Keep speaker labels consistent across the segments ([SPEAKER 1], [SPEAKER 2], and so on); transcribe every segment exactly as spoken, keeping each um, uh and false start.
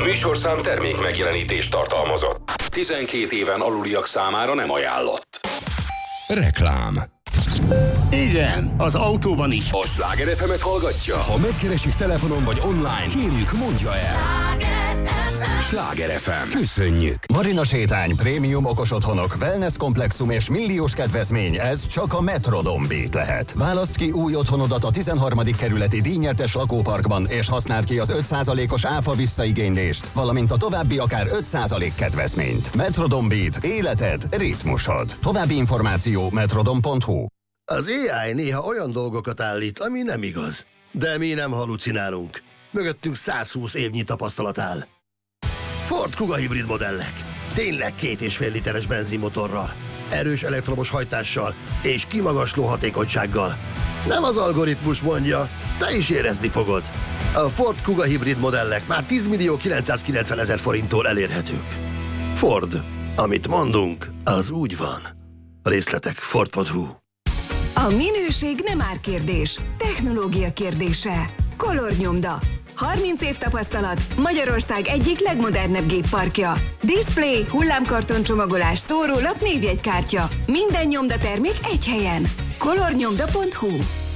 [SPEAKER 1] műsorszám termék megjelenítést tartalmazott. tizenkét éven aluliak számára nem ajánlott. Reklám.
[SPEAKER 2] Igen, az autóban is.
[SPEAKER 1] A Sláger ef emet hallgatja? Ha megkeresik telefonon vagy online, kérjük, mondja el. Sláger ef em. Köszönjük!
[SPEAKER 3] Marina sétány, prémium okos otthonok, wellness komplexum és milliós kedvezmény, ez csak a Metrodon Beat lehet. Válaszd ki új otthonodat a tizenharmadik kerületi díjnyertes lakóparkban, és használd ki az öt százalékos áfa visszaigénylést, valamint a további akár öt százalék kedvezményt. Metrodon Beat. Életed, ritmusod. További információ metrodon pont hu.
[SPEAKER 4] Az á i néha olyan dolgokat állít, ami nem igaz. De mi nem halucinálunk. Mögöttünk száz húsz évnyi tapasztalat áll. Ford Kuga hibrid modellek. Tényleg két és fél literes benzinmotorral, erős elektromos hajtással és kimagasló hatékonysággal. Nem az algoritmus mondja, te is érezni fogod. A Ford Kuga hibrid modellek már tíz millió kilencszázkilencven ezer forinttól elérhetők. Ford. Amit mondunk, az úgy van. Részletek ford pont hu.
[SPEAKER 5] A minőség nem árkérdés, technológia kérdése. Color-nyomda. harminc év tapasztalat, Magyarország egyik legmodernebb gépparkja. Display, hullámkarton csomagolás, szórólap, névjegykártya. Minden nyomdatermék egy helyen. color-nyomda pont hu.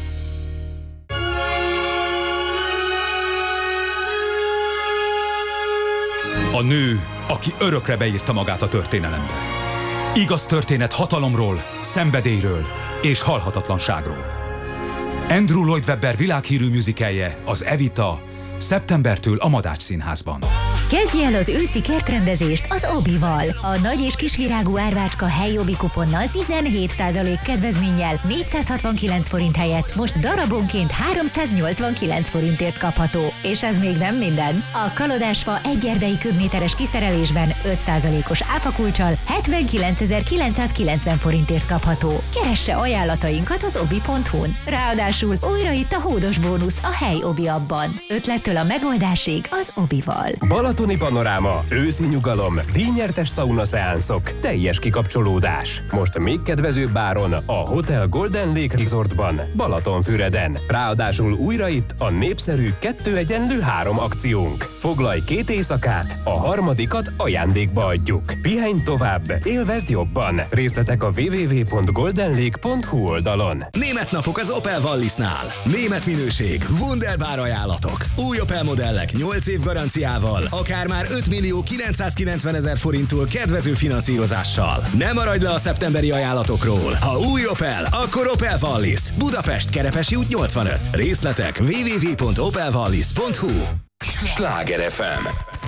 [SPEAKER 6] A nő, aki örökre beírta magát a történelembe. Igaz történet hatalomról, szenvedélyről és halhatatlanságról. Andrew Lloyd Webber világhírű musicalje, az Evita, szeptembertől a Madács Színházban.
[SPEAKER 7] Kezdje el az őszi kertrendezést az Obival. A nagy és kisvirágú árvácska helyi Obi kuponnal tizenhét százalék kedvezménnyel négyszázhatvankilenc forint helyett most darabonként háromszáznyolcvankilenc forintért kapható. És ez még nem minden. A kalodásfa egy erdei köbméteres kiszerelésben öt százalékos áfakulccsal hetvenkilencezer-kilencszázkilencven forintért kapható. Keresse ajánlatainkat az obi pont hu-n. Ráadásul újra itt a hódos bónusz a hely Obi abban. Ötlettől a megoldásig az Obival.
[SPEAKER 8] Balatoni panoráma, őszi nyugalom, díjnyertes sauna szeánszok, teljes kikapcsolódás. Most még kedvezőbb áron a Hotel Golden Lake Resortban, Balatonfüreden. Ráadásul újra itt a népszerű kettő egyenlő három akciónk. Foglalj két éjszakát, a harmadikat ajándékba adjuk. Pihenj tovább, élvezd jobban. Részletek a double-u double-u double-u pont golden lake pont hu oldalon.
[SPEAKER 9] Német napok az Opel Wallisnál. Német minőség, wunderbar ajánlatok. Új Opel modellek nyolc év garanciával, akár már öt millió kilencszázkilencven ezer forinttól kedvező finanszírozással. Ne maradj le a szeptemberi ajánlatokról. Ha új Opel, akkor Opel Wallis. Budapest, Kerepesi út nyolcvanöt. Részletek double-u double-u double-u pont opel wallis pont hu.
[SPEAKER 1] Sláger ef em.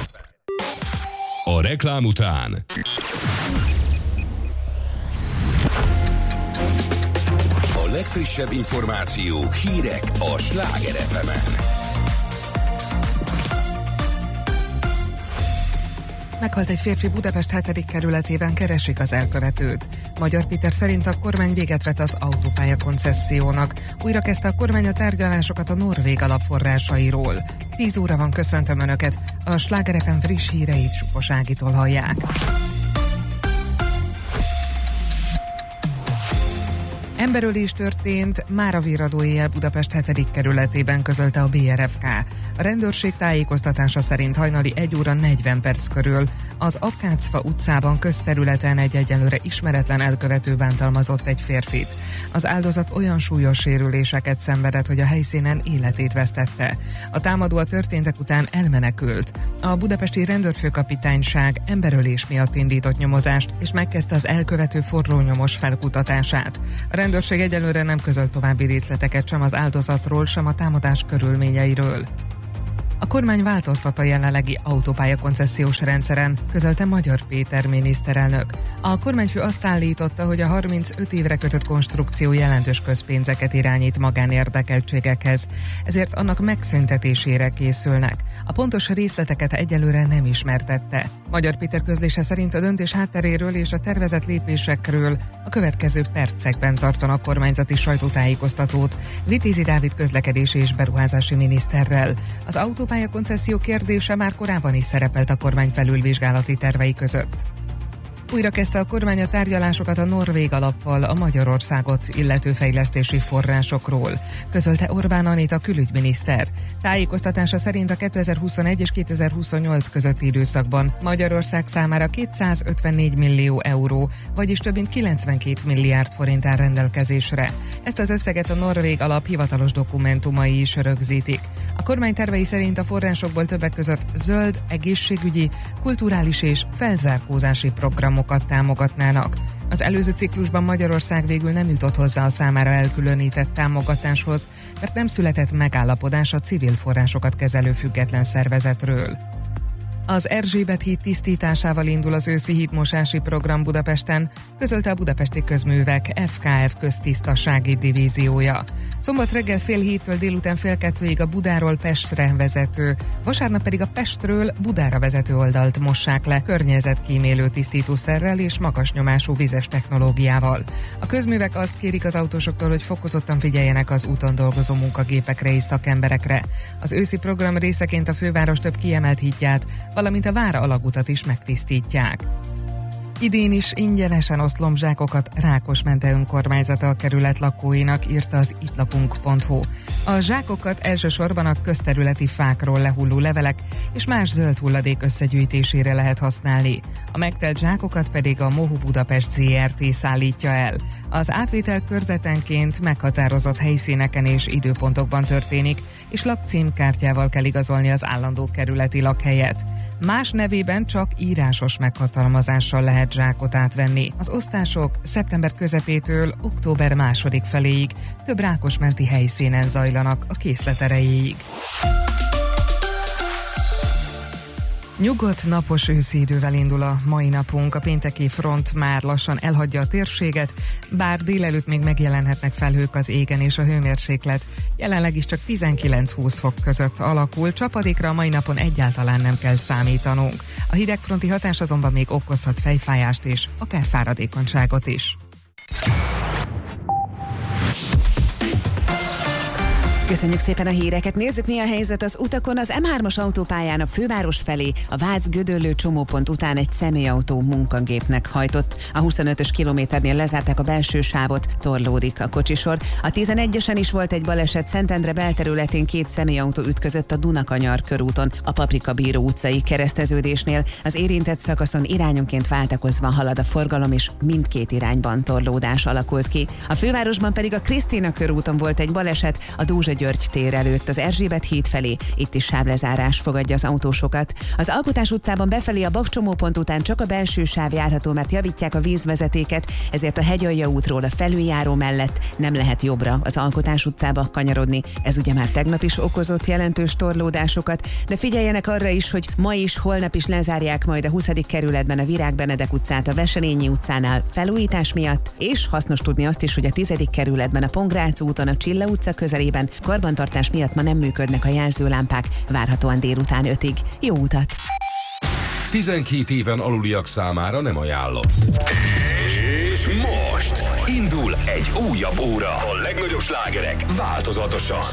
[SPEAKER 1] A reklám után a legfrissebb információk, hírek a Sláger ef emen.
[SPEAKER 10] Meghalt egy férfi Budapest hetedik kerületében, keresik az elkövetőt. Magyar Péter szerint a kormány véget vet az autópálya koncessziónak. Újra kezdte a kormány a tárgyalásokat a norvég alapforrásairól. tíz óra van, köszöntöm Önöket. A Sláger ef em friss híreit Supos Ágitól hallják. Emberölés történt Máravirradó éjjel Budapest hetedik kerületében, közölte a bé er ef ká. A rendőrség tájékoztatása szerint hajnali egy óra negyven perc körül az Akácfa utcában közterületen egy egyelőre ismeretlen elkövető bántalmazott egy férfit. Az áldozat olyan súlyos sérüléseket szenvedett, hogy a helyszínen életét vesztette. A támadó a történtek után elmenekült. A budapesti rendőrfőkapitányság emberölés miatt indított nyomozást, és megkezdte az elkövető forrónyomos felkutatását. A rendőrség egyelőre nem közölt további részleteket sem az áldozatról, sem a támadás körülményeiről. A kormány változtat a jelenlegi autópálya koncesziós rendszeren, közölte Magyar Péter miniszterelnök. A kormányfő azt állította, hogy a harmincöt évre kötött konstrukció jelentős közpénzeket irányít magánérdekeltségekhez, ezért annak megszüntetésére készülnek. A pontos részleteket egyelőre nem ismertette. Magyar Péter közlése szerint a döntés hátteréről és a tervezett lépésekről a következő percekben tartanak kormányzati sajtótájékoztatót Vitézi Dávid közlekedési és beruházási miniszterrel. Az autópálya koncesszió kérdése már korábban is szerepelt a kormány felülvizsgálati tervei között. Újra kezdte a kormány a tárgyalásokat a norvég alappal a Magyarországot illető fejlesztési forrásokról, közölte Orbán Anita külügyminiszter. Tájékoztatása szerint a kétezer-huszonegy és kétezer-huszonnyolc közötti időszakban Magyarország számára kétszázötvennégy millió euró, vagyis több mint kilencvenkét milliárd forint áll rendelkezésre. Ezt az összeget a norvég alap hivatalos dokumentumai is rögzítik. A kormány tervei szerint a forrásokból többek között zöld, egészségügyi, kulturális és felzárkózási programokat támogatnának. Az előző ciklusban Magyarország végül nem jutott hozzá a számára elkülönített támogatáshoz, mert nem született megállapodás a civil forrásokat kezelő független szervezetről. Az Erzsébet híd tisztításával indul az őszi hídmosási program Budapesten, közölte a Budapesti Közművek ef ká ef köztisztasági divíziója. Szombat reggel fél héttől délután fél kettőig a Budáról Pestre vezető, vasárnap pedig a Pestről Budára vezető oldalt mossák le környezetkímélő tisztítószerrel és magas nyomású vizes technológiával. A közművek azt kérik az autósoktól, hogy fokozottan figyeljenek az úton dolgozó munkagépekre és szakemberekre. Az őszi program részeként a főváros több kiemelt hídját, valamint a Vára alagutat is megtisztítják. Idén is ingyenesen oszt lombzsákokat Rákosmente önkormányzata a kerület lakóinak, írta az ittlakunk pont hu. A zsákokat elsősorban a közterületi fákról lehulló levelek és más zöld hulladék összegyűjtésére lehet használni. A megtelt zsákokat pedig a Mohu Budapest zé er té szállítja el. Az átvétel körzetenként meghatározott helyszíneken és időpontokban történik, és lakcímkártyával kell igazolni az állandó kerületi lakhelyet. Más nevében csak írásos meghatalmazással lehet zsákot átvenni. Az osztások szeptember közepétől október második feléig több rákosmenti helyszínen zajlanak a készlet erejéig. Nyugodt, napos őszi idővel indul a mai napunk, a pénteki front már lassan elhagyja a térséget, bár délelőtt még megjelenhetnek felhők az égen, és a hőmérséklet jelenleg is csak tizenkilenc-húsz fok között alakul, csapadékra a mai napon egyáltalán nem kell számítanunk. A hidegfronti hatás azonban még okozhat fejfájást és akár fáradékonyságot is.
[SPEAKER 11] Köszönjük szépen a híreket. Nézzük, mi a helyzet az utakon. Az em hármas autópályán a főváros felé a Vác-Gödöllő csomópont után egy személyautó munkagépnek hajtott. A huszonötös kilométernél lezárták a belső sávot, torlódik a kocsisor. A tizenegyesen is volt egy baleset, Szentendre belterületén két személyautó ütközött a Dunakanyar körúton, a Paprikabíró utcai kereszteződésnél. Az érintett szakaszon irányonként váltakozva halad a forgalom, és mindkét irányban torlódás alakult ki. A fővárosban pedig a Krisztina körúton volt egy baleset, a Dózsa György tér előtt az Erzsébet híd felé, itt is sávlezárás fogadja az autósokat. Az Alkotás utcában befelé a Bach csomópont után csak a belső sáv járható, mert javítják a vízvezetéket, ezért a Hegyalja útról a felüljáró mellett nem lehet jobbra az Alkotás utcába kanyarodni. Ez ugye már tegnap is okozott jelentős torlódásokat, de figyeljenek arra is, hogy ma is, holnap is lezárják majd a huszadik kerületben a Virág Benedek utcát a Veselényi utcánál felújítás miatt, és hasznos tudni azt is, hogy a tizedik kerületben a Pongrác úton a Csilla utca közelében karbantartás miatt ma nem működnek a jelzőlámpák, várhatóan délután ötig. Jó utat!
[SPEAKER 1] tizenkét éven aluliak számára nem ajánlott. És most indul egy újabb óra. A legnagyobb slágerek változatosan.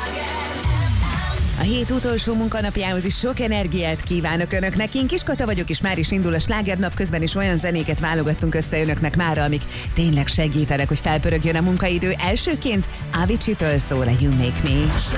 [SPEAKER 11] A hét utolsó munkanapjához is sok energiát kívánok önöknek. Én Kiskata vagyok, és már is indul a slágernap, közben is olyan zenéket válogattunk össze önöknek mára, amik tényleg segítenek, hogy felpörögjön a munkaidő. Elsőként Avicii-től szól a You Make Me.